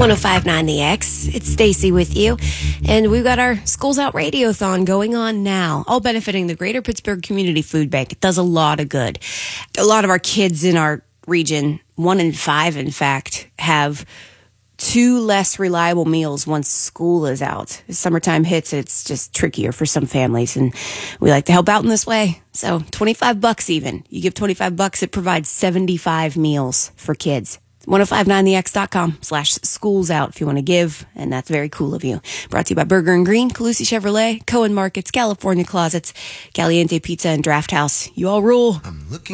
1059 The X. It's Stacy with you. And we've got our Schools Out Radiothon going on now, all benefiting the Greater Pittsburgh Community Food Bank. It does a lot of good. A lot of our kids in our region, 1 in 5, in fact, have 2 less reliable meals once school is out. As summertime hits, it's just trickier for some families, and we like to help out in this way. So $25 even. You give $25, it provides 75 meals for kids. 1059thex.com/schools out if you want to give, and that's very cool of you. Brought to you by Burger and Green, Calusi Chevrolet, Cohen Markets, California Closets, Caliente Pizza, and Draft House. You all rule. I'm looking